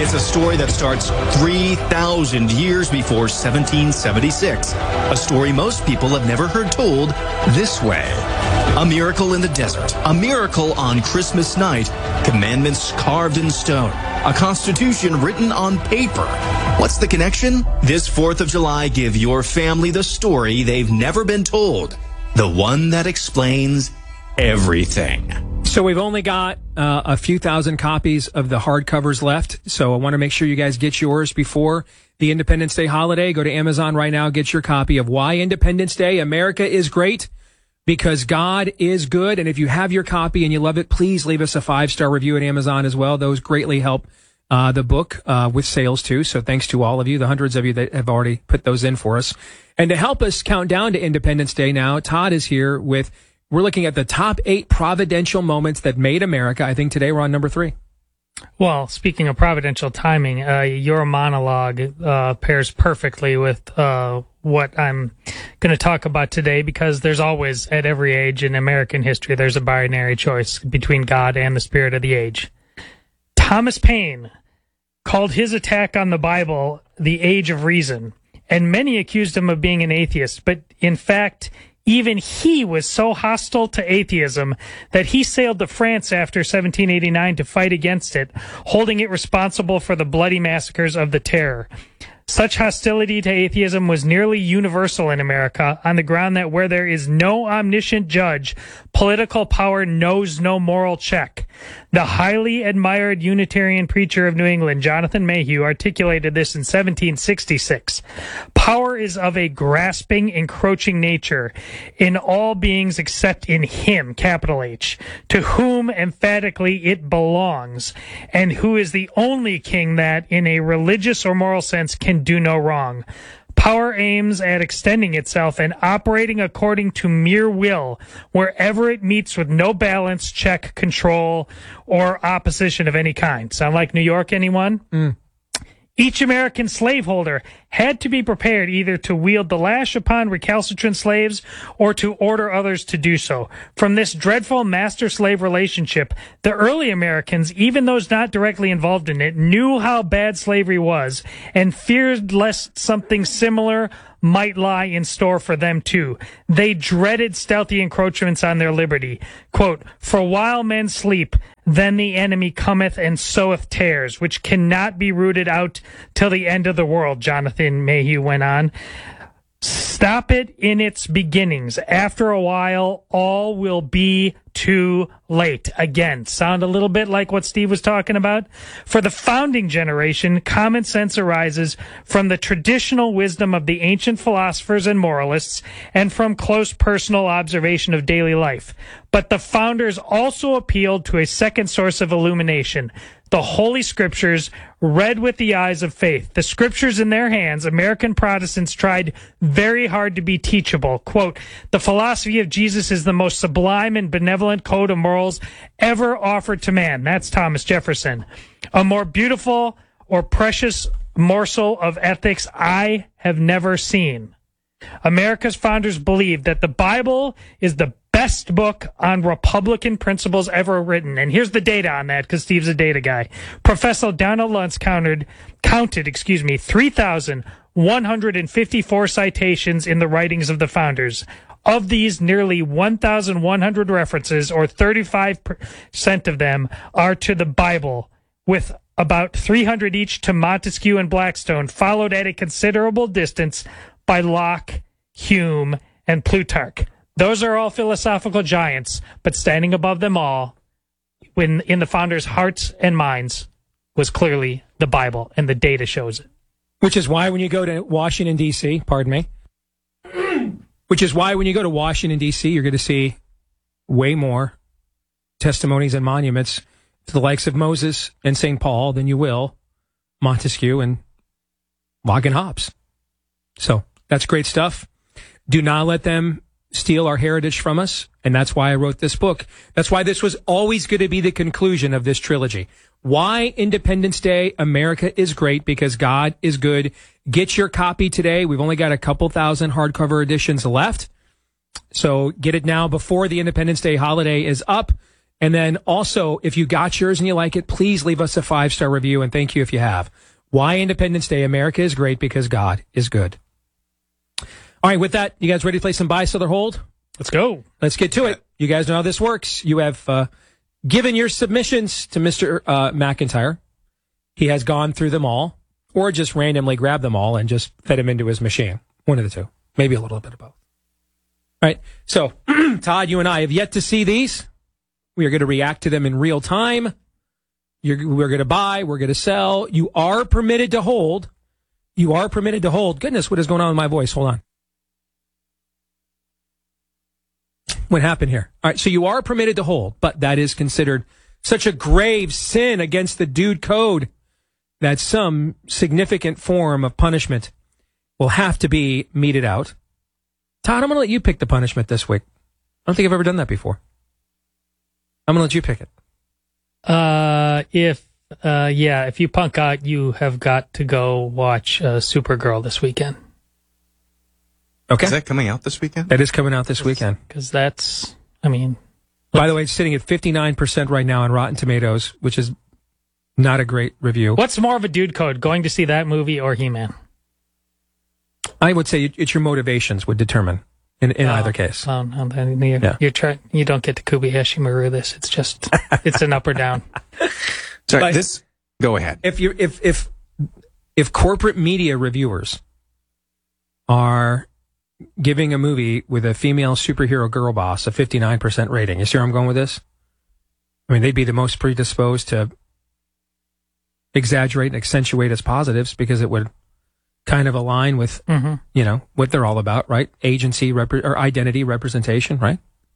It's a story that starts 3,000 years before 1776. A story most people have never heard told this way. A miracle in the desert. A miracle on Christmas night. Commandments carved in stone. A constitution written on paper. What's the connection? This 4th of July, give your family the story they've never been told. The one that explains everything. So we've only got a few thousand copies of the hardcovers left. So I want to make sure you guys get yours before the Independence Day holiday. Go to Amazon right now. Get your copy of Why Independence Day America is Great Because God is Good. And if you have your copy and you love it, please leave us a 5-star review at Amazon as well. Those greatly help the book with sales too. So thanks to all of you, the hundreds of you that have already put those in for us. And to help us count down to Independence Day now, Todd is here with... We're looking at the top 8 providential moments that made America. I think today we're on number 3. Well, speaking of providential timing, your monologue pairs perfectly with what I'm going to talk about today, because there's always, at every age in American history, there's a binary choice between God and the spirit of the age. Thomas Paine called his attack on the Bible the Age of Reason, and many accused him of being an atheist, but in fact... Even he was so hostile to atheism that he sailed to France after 1789 to fight against it, holding it responsible for the bloody massacres of the Terror. Such hostility to atheism was nearly universal in America on the ground that where there is no omniscient judge, political power knows no moral check. The highly admired Unitarian preacher of New England, Jonathan Mayhew, articulated this in 1766. Power is of a grasping, encroaching nature in all beings except in him, capital H, to whom emphatically it belongs, and who is the only king that, in a religious or moral sense, can do no wrong. Power aims at extending itself and operating according to mere will wherever it meets with no balance, check, control, or opposition of any kind. Sound like New York, anyone? Each American slaveholder had to be prepared either to wield the lash upon recalcitrant slaves or to order others to do so. From this dreadful master-slave relationship, the early Americans, even those not directly involved in it, knew how bad slavery was and feared lest something similar might lie in store for them too. They dreaded stealthy encroachments on their liberty. Quote, "For while men sleep, then the enemy cometh and soweth tares, which cannot be rooted out till the end of the world," Jonathan Mayhew went on. "Stop it in its beginnings. After a while, all will be too late." Again, sound a little bit like what Steve was talking about? For the founding generation, common sense arises from the traditional wisdom of the ancient philosophers and moralists and from close personal observation of daily life. But the founders also appealed to a second source of illumination, the Holy Scriptures, read with the eyes of faith. The Scriptures in their hands, American Protestants tried very hard to be teachable. Quote, "The philosophy of Jesus is the most sublime and benevolent code of morals ever offered to man." That's Thomas Jefferson. "A more beautiful or precious morsel of ethics I have never seen." America's founders believed that the Bible is the best book on Republican principles ever written. And here's the data on that, because Steve's a data guy. Professor Donald Luntz counted 3,154 citations in the writings of the founders. Of these, nearly 1,100 references, or 35% of them, are to the Bible, with about 300 each to Montesquieu and Blackstone, followed at a considerable distance by Locke, Hume, and Plutarch. Those are all philosophical giants, but standing above them all, when in the founders' hearts and minds, was clearly the Bible, and the data shows it. Which is why when you go to Washington, D.C., which is why when you go to Washington, D.C., you're going to see way more testimonies and monuments to the likes of Moses and St. Paul than you will Montesquieu and Locke and Hobbes. So that's great stuff. Do not let them steal our heritage from us, and that's why I wrote this book. That's why this was always going to be the conclusion of this trilogy. Why Independence Day America is Great Because God is Good. Get your copy today. We've only got a couple thousand hardcover editions left, so get it now before the Independence Day holiday is up. And then also, if you got yours and you like it, please leave us a 5-star review, and thank you if you have. Why Independence Day? America is great because God is good. All right, with that, you guys ready to play some Buy, Sell, or Hold? Let's go. Let's get to it. You guys know how this works. You have given your submissions to Mr. McIntyre. He has gone through them all, or just randomly grabbed them all and just fed them into his machine. One of the two. Maybe a little bit of both. All right, so Todd, you and I have yet to see these. We are going to react to them in real time. We're going to buy. We're going to sell. You are permitted to hold. You are permitted to hold. Goodness, what is going on with my voice? Hold on. What happened here? All right, so you are permitted to hold, but that is considered such a grave sin against the dude code that some significant form of punishment will have to be meted out. Todd, I'm going to let you pick the punishment this week. I don't think I've ever done that before. I'm going to let you pick it. If you punk out, you have got to go watch Supergirl this weekend. Okay. Is that coming out this weekend? That is coming out this weekend. Because that's, I mean... By the way, it's sitting at 59% right now on Rotten Tomatoes, which is not a great review. What's more of a dude code, going to see that movie or He-Man? I would say it's your motivations would determine in either case. You don't get to Kobayashi Maru this. It's just, it's an up or down. Sorry, go ahead. If corporate media reviewers are giving a movie with a female superhero girl boss a 59% rating, you see where I'm going with this? I mean, they'd be the most predisposed to exaggerate and accentuate its positives because it would kind of align with, what they're all about, right? Agency or identity representation, right?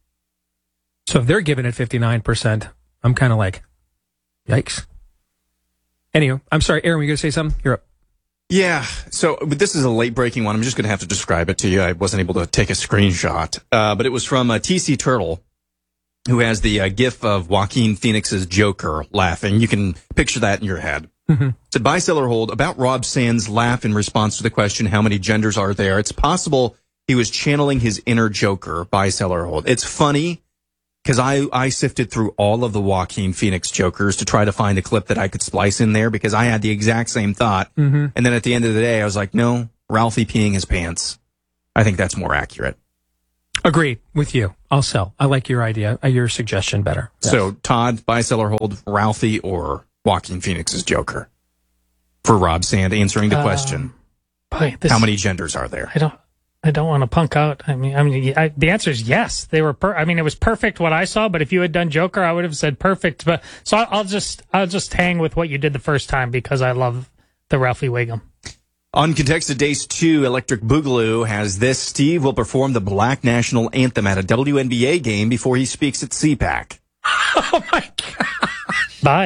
So if they're giving it 59%, I'm kind of like, yikes. Anyway, I'm sorry, Aaron, were you going to say something? You're up. Yeah, so this is a late-breaking one. I'm just going to have to describe it to you. I wasn't able to take a screenshot, but it was from TC Turtle, who has the gif of Joaquin Phoenix's Joker laughing. You can picture that in your head. Mm-hmm. Said, buy, sell, or hold, about Rob Sand's laugh in response to the question, how many genders are there? It's possible he was channeling his inner Joker, buy, sell, or hold. It's funny because I sifted through all of the Joaquin Phoenix Jokers to try to find a clip that I could splice in there because I had the exact same thought. Mm-hmm. And then at the end of the day, I was like, no, Ralphie peeing his pants. I think that's more accurate. Agreed with you. I'll sell. I like your idea, your suggestion better. Yes. So, Todd, buy, sell, or hold, Ralphie or Joaquin Phoenix's Joker? For Rob Sand answering the question, how many genders are there? I don't want to punk out. The answer is yes. They were. It was perfect what I saw. But if you had done Joker, I would have said perfect. But so I'll just hang with what you did the first time because I love the Ralphie Wiggum. Uncontested Days 2, Electric Boogaloo has this. Steve will perform the Black National Anthem at a WNBA game before he speaks at CPAC. Oh my gosh! Bye.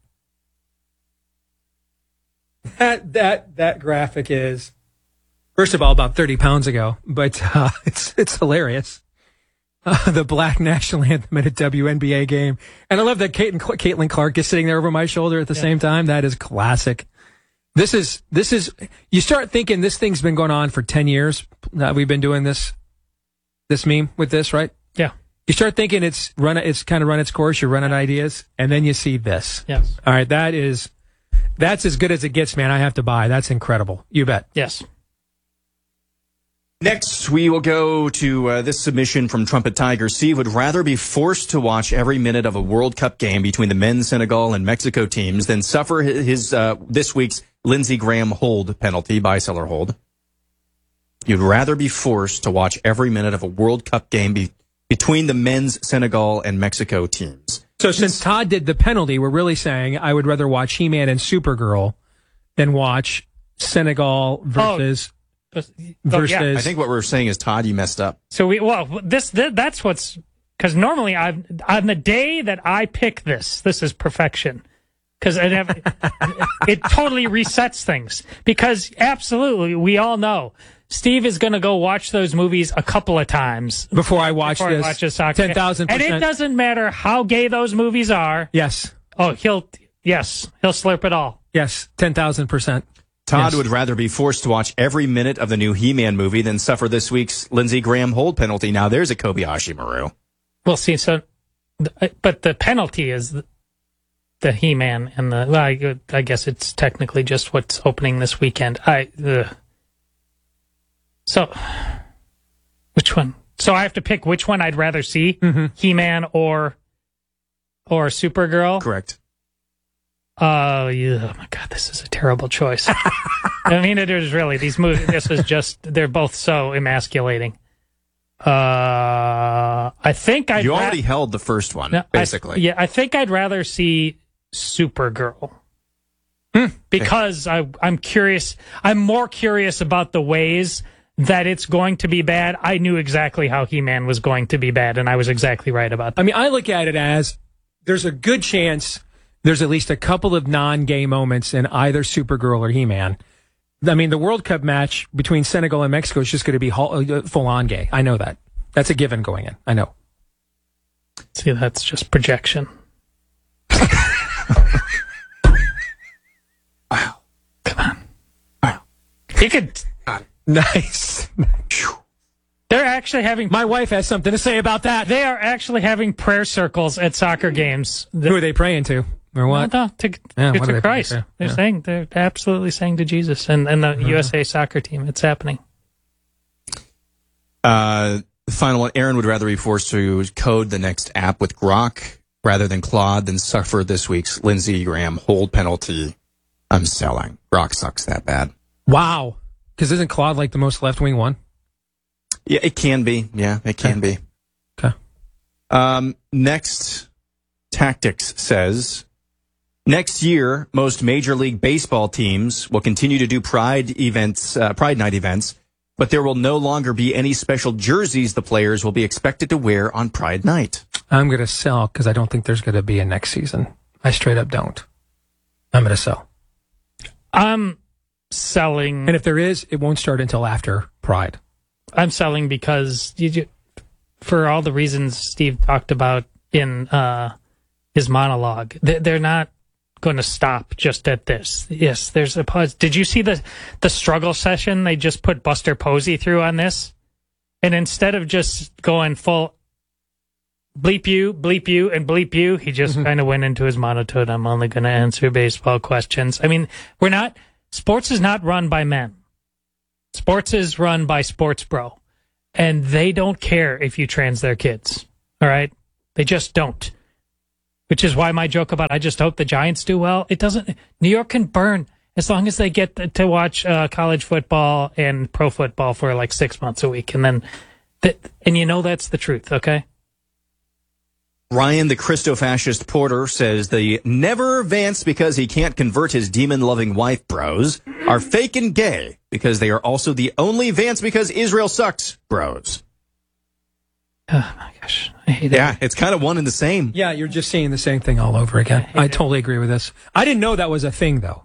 That graphic is, first of all, about 30 pounds ago, but it's hilarious. The Black National Anthem at a WNBA game. And I love that Caitlin Clark is sitting there over my shoulder at the same time. That is classic. This is, you start thinking this thing's been going on for 10 years. We've been doing this meme with this, right? Yeah. You start thinking it's kind of run its course. You're running ideas, and then you see this. Yes. All right. That's as good as it gets, man. I have to buy. That's incredible. You bet. Yes. Next, we will go to this submission from Trumpet Tiger. Steve would rather be forced to watch every minute of a World Cup game between the men's Senegal and Mexico teams than suffer his this week's Lindsey Graham hold penalty, buy, sell, or hold. You'd rather be forced to watch every minute of a World Cup game between the men's Senegal and Mexico teams. So since Todd did the penalty, we're really saying I would rather watch He-Man and Supergirl than watch Senegal versus... I think what we're saying is, Todd, you messed up. So that's what's, because normally on the day that I pick this is perfection, because it totally resets things. Because absolutely, we all know Steve is going to go watch those movies a couple of times before I watch this. 10,000%. And it doesn't matter how gay those movies are. Yes. Oh, he'll slurp it all. Yes, 10,000%. Todd would rather be forced to watch every minute of the new He-Man movie than suffer this week's Lindsey Graham hold penalty. Now, there's a Kobayashi Maru. We'll see. So but the penalty is the He-Man and the. Well, I guess it's technically just what's opening this weekend. So, which one? So I have to pick which one I'd rather see: He-Man or Supergirl. Correct. Oh, yeah. Oh my God, this is a terrible choice. I mean, it is really these movies. This is just—they're both so emasculating. I think You already held the first one, basically. I think I'd rather see Supergirl because I'm curious. I'm more curious about the ways that it's going to be bad. I knew exactly how He-Man was going to be bad, and I was exactly right about that. I mean, I look at it as there's a good chance there's at least a couple of non-gay moments in either Supergirl or He-Man. I mean, the World Cup match between Senegal and Mexico is just going to be full-on gay. I know that. That's a given going in. I know. See, that's just projection. Wow. Come on. Wow. You could... Nice. They're actually having... My wife has something to say about that. They are actually having prayer circles at soccer games. Who are they praying to? Or what? No, to Christ. They're absolutely saying to Jesus and the USA soccer team. It's happening. The final one. Aaron would rather be forced to code the next app with Grok rather than Claude than suffer this week's Lindsey Graham hold penalty. I'm selling. Grok sucks that bad. Wow. Because isn't Claude like the most left-wing one? Yeah, it can be. Yeah, it can be. Okay. Next, Tactics says, next year, most Major League Baseball teams will continue to do Pride Night events, but there will no longer be any special jerseys the players will be expected to wear on Pride Night. I'm going to sell because I don't think there's going to be a next season. I straight up don't. I'm going to sell. I'm selling. And if there is, it won't start until after Pride. I'm selling because for all the reasons Steve talked about in his monologue, they're not going to stop just at this. Yes, there's a pause. Did you see the struggle session they just put Buster Posey through on this? And instead of just going full bleep you, and bleep you, he just kind of went into his monotone. I'm only going to answer baseball questions. I mean, sports is not run by men. Sports is run by Sports Bro, and they don't care if you trans their kids, all right? They just don't, which is why my joke about I just hope the Giants do well, it doesn't. New York can burn as long as they get to watch college football and pro football for like 6 months a week, and then, and you know that's the truth, okay? Ryan, the Christo-fascist Porter, says the never Vance because he can't convert his demon-loving wife bros are fake and gay because they are also the only Vance because Israel sucks bros. Oh, my gosh. I hate it. Yeah, it's kind of one and the same. Yeah, you're just saying the same thing all over again. I totally agree with this. I didn't know that was a thing, though.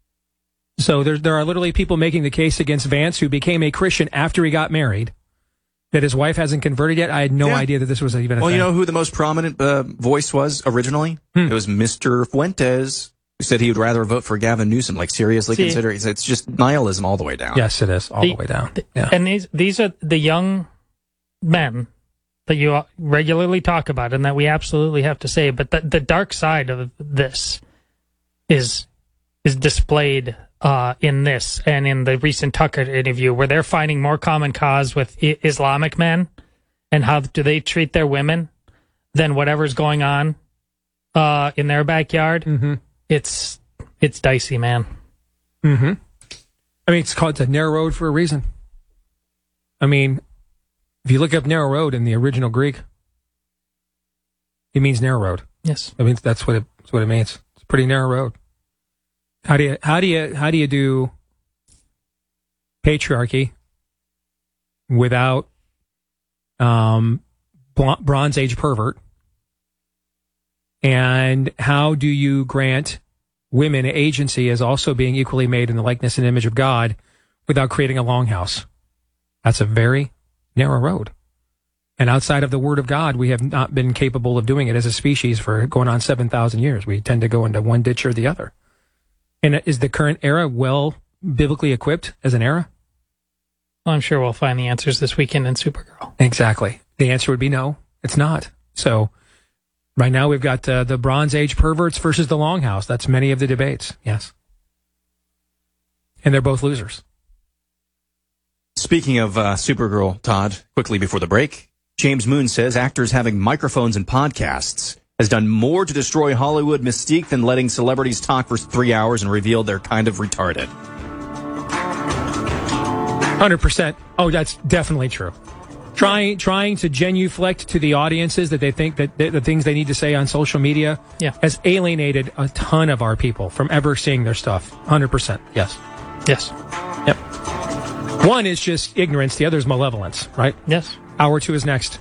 So there are literally people making the case against Vance who became a Christian after he got married. That his wife hasn't converted yet? I had no idea that this was even a thing. Well, you know who the most prominent voice was originally? It was Mr. Fuentes, who said he would rather vote for Gavin Newsom. Like, seriously consider it. It's just nihilism all the way down. Yes, it is. All the way down. Yeah. And these are the young men that you regularly talk about and that we absolutely have to say. But the dark side of this is displayed in this and in the recent Tucker interview, where they're finding more common cause with Islamic men and how do they treat their women than whatever's going on in their backyard. Mm-hmm. It's dicey, man. Mm-hmm. I mean, it's a narrow road for a reason. I mean, if you look up narrow road in the original Greek, it means narrow road. Yes, I mean that's what it means. It's a pretty narrow road. How do you do patriarchy without Bronze Age pervert? And how do you grant women agency as also being equally made in the likeness and image of God without creating a longhouse? That's a very narrow road. And outside of the Word of God, we have not been capable of doing it as a species for going on 7,000 years. We tend to go into one ditch or the other. And is the current era well biblically equipped as an era? Well, I'm sure we'll find the answers this weekend in Supergirl. Exactly. The answer would be no, it's not. So Right now, we've got the Bronze Age perverts versus the Longhouse. That's many of the debates. Yes. And they're both losers. Speaking of Supergirl, Todd, quickly before the break, James Moon says actors having microphones and podcasts has done more to destroy Hollywood mystique than letting celebrities talk for 3 hours and reveal they're kind of retarded. 100%. Oh, that's definitely true. Trying to genuflect to the audiences that they think that the things they need to say on social media has alienated a ton of our people from ever seeing their stuff. 100%. Yes. Yes. Yep. One is just ignorance. The other is malevolence, right? Yes. Hour 2 is next.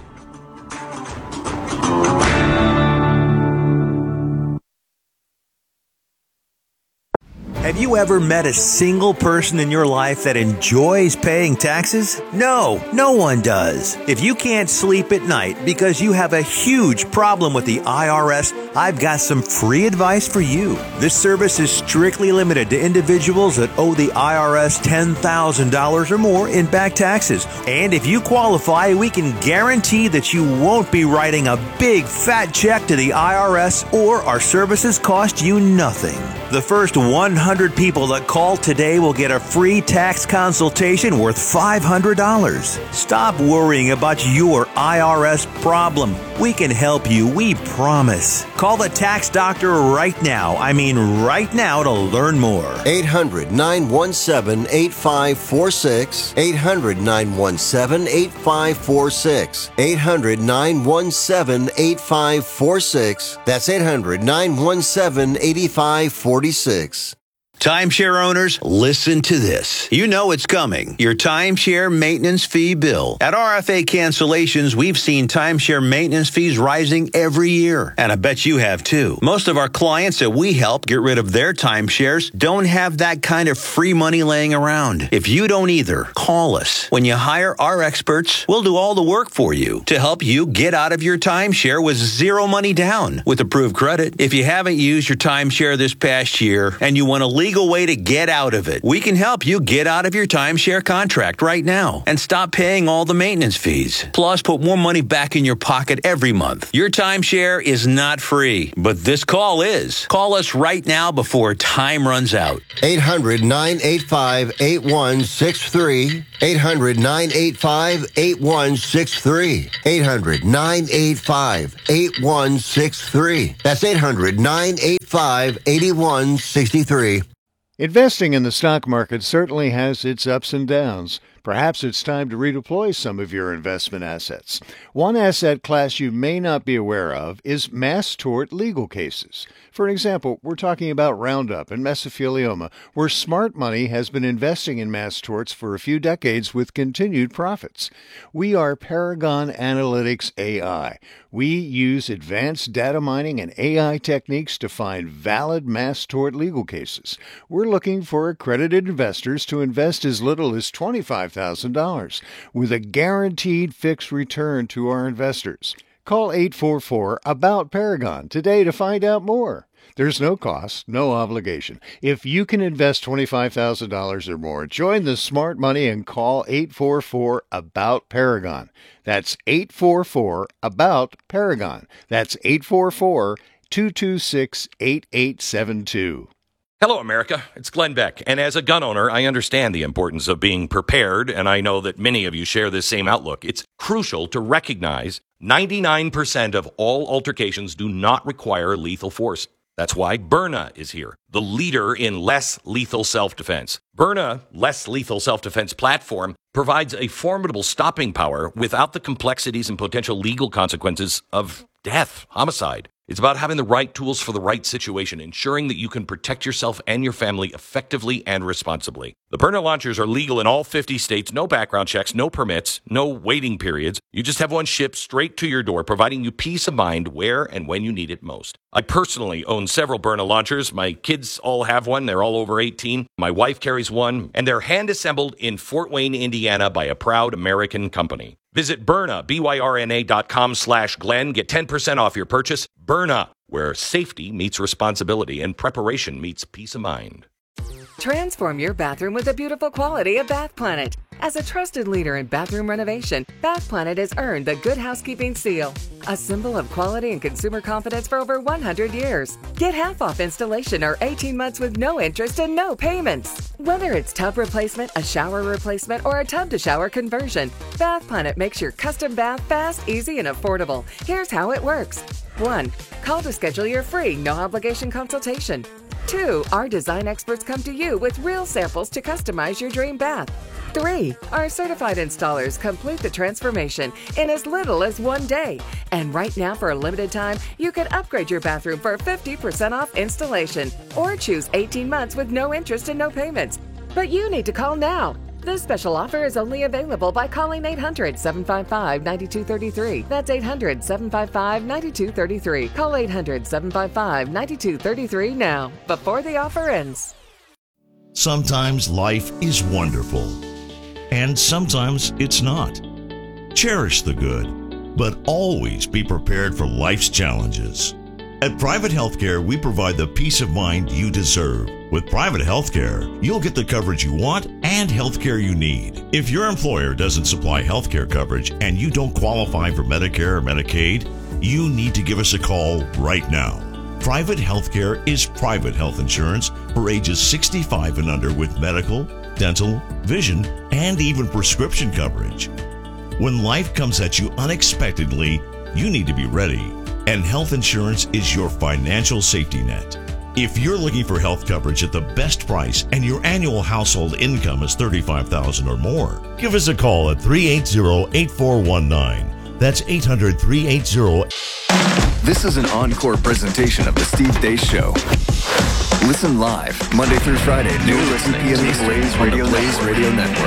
Have you ever met a single person in your life that enjoys paying taxes? No, no one does. If you can't sleep at night because you have a huge problem with the IRS, I've got some free advice for you. This service is strictly limited to individuals that owe the IRS $10,000 or more in back taxes. And if you qualify, we can guarantee that you won't be writing a big fat check to the IRS, or our services cost you nothing. The first 100 people that call today will get a free tax consultation worth $500. Stop worrying about your IRS problem. We can help you, we promise. Call the tax doctor right now. I mean right now to learn more. 800-917-8546. 800-917-8546. 800-917-8546. That's 800-917-8546. Timeshare owners, listen to this. You know it's coming. Your timeshare maintenance fee bill. At RFA Cancellations, we've seen timeshare maintenance fees rising every year. And I bet you have too. Most of our clients that we help get rid of their timeshares don't have that kind of free money laying around. If you don't either, call us. When you hire our experts, we'll do all the work for you to help you get out of your timeshare with zero money down with approved credit. If you haven't used your timeshare this past year and you want a legal way to get out of it, we can help you get out of your timeshare contract right now and stop paying all the maintenance fees. Plus, put more money back in your pocket every month. Your timeshare is not free, but this call is. Call us right now before time runs out. 800-985-8163. 800-985-8163. 800-985-8163. That's 800-985-8163. Investing in the stock market certainly has its ups and downs. Perhaps it's time to redeploy some of your investment assets. One asset class you may not be aware of is mass tort legal cases. For example, we're talking about Roundup and mesothelioma, where smart money has been investing in mass torts for a few decades with continued profits. We are Paragon Analytics AI. We use advanced data mining and AI techniques to find valid mass tort legal cases. We're looking for accredited investors to invest as little as $25,000 with a guaranteed fixed return to our investors. Call 844-ABOUT-PARAGON today to find out more. There's no cost, no obligation. If you can invest $25,000 or more, join the smart money and call 844-ABOUT-PARAGON. That's 844-ABOUT-PARAGON. That's 844-226-8872. Hello, America. It's Glenn Beck. And as a gun owner, I understand the importance of being prepared, and I know that many of you share this same outlook. It's crucial to recognize 99% of all altercations do not require lethal force. That's why Byrna is here, the leader in less lethal self-defense. Byrna, less lethal self-defense platform, provides a formidable stopping power without the complexities and potential legal consequences of death, homicide. It's about having the right tools for the right situation, ensuring that you can protect yourself and your family effectively and responsibly. The Byrna launchers are legal in all 50 states, no background checks, no permits, no waiting periods. You just have one shipped straight to your door, providing you peace of mind where and when you need it most. I personally own several Byrna launchers. My kids all have one. They're all over 18. My wife carries one, and they're hand-assembled in Fort Wayne, Indiana by a proud American company. Visit Byrna, BYRNA.com/Glenn. Get 10% off your purchase. Byrna, where safety meets responsibility and preparation meets peace of mind. Transform your bathroom with the beautiful quality of Bath Planet. As a trusted leader in bathroom renovation, Bath Planet has earned the Good Housekeeping seal, a symbol of quality and consumer confidence for over 100 years. Get half off installation or 18 months with no interest and no payments. Whether it's tub replacement, a shower replacement, or a tub-to-shower conversion, Bath Planet makes your custom bath fast, easy, and affordable. Here's how it works. 1. Call to schedule your free, no-obligation consultation. 2. Our design experts come to you with real samples to customize your dream bath. 3. Our certified installers complete the transformation in as little as 1 day. And right now, for a limited time, you can upgrade your bathroom for 50% off installation or choose 18 months with no interest and no payments. But you need to call now. This special offer is only available by calling 800-755-9233. That's 800-755-9233. Call 800-755-9233 now, before the offer ends. Sometimes life is wonderful, and sometimes it's not. Cherish the good, but always be prepared for life's challenges. At Private Healthcare, we provide the peace of mind you deserve. With Private Healthcare, you'll get the coverage you want and healthcare you need. If your employer doesn't supply healthcare coverage and you don't qualify for Medicare or Medicaid, you need to give us a call right now. Private Healthcare is private health insurance for ages 65 and under with medical, dental, vision, and even prescription coverage. When life comes at you unexpectedly, you need to be ready. And health insurance is your financial safety net. If you're looking for health coverage at the best price and your annual household income is $35,000 or more, give us a call at 380-8419. That's 800-380. This is an encore presentation of the Steve Deace Show. Listen live Monday through Friday, noon to 2 p.m. Eastern on the Blaze Radio Network.